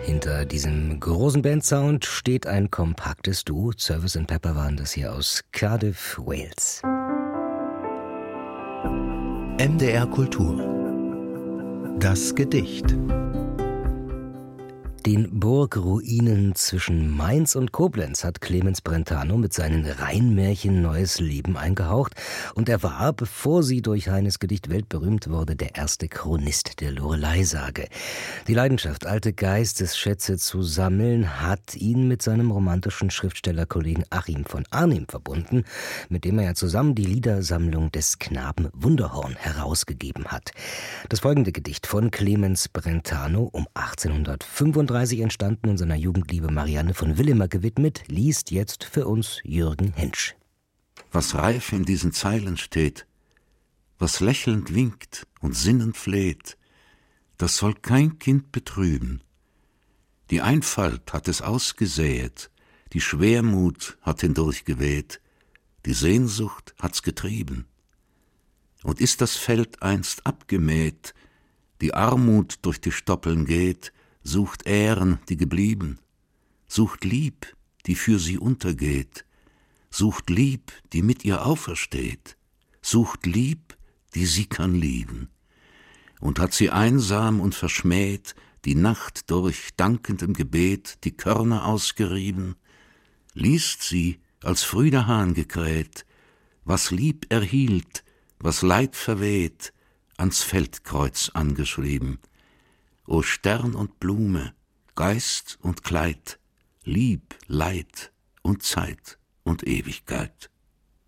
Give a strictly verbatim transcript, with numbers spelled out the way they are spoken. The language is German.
Hinter diesem großen Bandsound steht ein kompaktes Duo. Service and Pepper waren das hier aus Cardiff, Wales. M D R Kultur. Das Gedicht. Den Burgruinen zwischen Mainz und Koblenz hat Clemens Brentano mit seinen Rheinmärchen neues Leben eingehaucht. Und er war, bevor sie durch Heines Gedicht weltberühmt wurde, der erste Chronist der Loreley-Sage. Die Leidenschaft, alte Geistesschätze zu sammeln, hat ihn mit seinem romantischen Schriftstellerkollegen Achim von Arnim verbunden, mit dem er ja zusammen die Liedersammlung des Knaben Wunderhorn herausgegeben hat. Das folgende Gedicht von Clemens Brentano, um achtzehnhundertfünfunddreißig entstanden und seiner Jugendliebe Marianne von Willemer gewidmet, liest jetzt für uns Jürgen Hentsch. Was reif in diesen Zeilen steht, was lächelnd winkt und sinnend fleht, das soll kein Kind betrüben. Die Einfalt hat es ausgesäet, die Schwermut hat hindurchgeweht, die Sehnsucht hat's getrieben. Und ist das Feld einst abgemäht, die Armut durch die Stoppeln geht, sucht Ähren, die geblieben, sucht Lieb, die für sie untergeht, sucht Lieb, die mit ihr aufersteht, sucht Lieb, die sie kann lieben. Und hat sie einsam und verschmäht, die Nacht durch dankendem Gebet die Körner ausgerieben, liest sie, als früh der Hahn gekräht, was Lieb erhielt, was Leid verweht, ans Feldkreuz angeschrieben. O Stern und Blume, Geist und Kleid, Lieb, Leid und Zeit und Ewigkeit.